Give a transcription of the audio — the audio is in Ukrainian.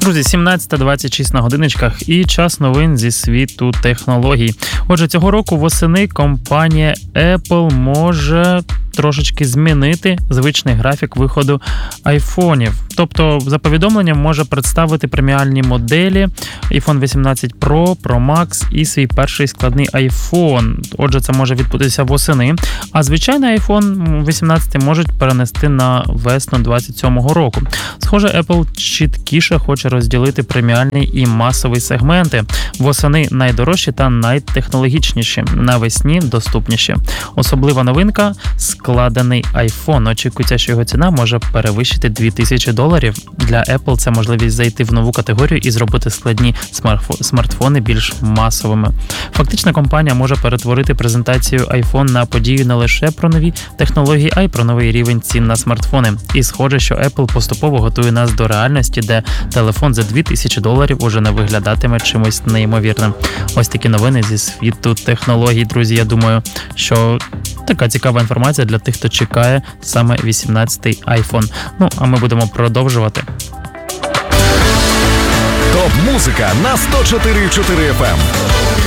Друзі, 17:26 на годиночках і час новин зі світу технологій. Отже, цього року восени компанія Apple може трошечки змінити звичний графік виходу айфонів. Тобто, за повідомленням, може представити преміальні моделі iPhone 18 Pro, Pro Max і свій перший складний iPhone. Отже, це може відбутися восени. А звичайний iPhone 18 можуть перенести на весну 27-го року. Схоже, Apple чіткіше хоче розділити преміальні і масові сегменти. Восени найдорожчі та найтехнологічніші, навесні доступніші. Особлива новинка – складений iPhone. Очікується, що його ціна може перевищити $2000. Для Apple це можливість зайти в нову категорію і зробити складні смартфони більш масовими. Фактично, компанія може перетворити презентацію iPhone на подію не лише про нові технології, а й про новий рівень цін на смартфони. І схоже, що Apple поступово готує нас до реальності, де телефон за $2000 уже не виглядатиме чимось неймовірним. Ось такі новини зі світу технологій, друзі. Я думаю, що така цікава інформація для тих, хто чекає саме 18-й iPhone. Ну, а ми будемо продовжувати. Топ-музика на 104.4 FM.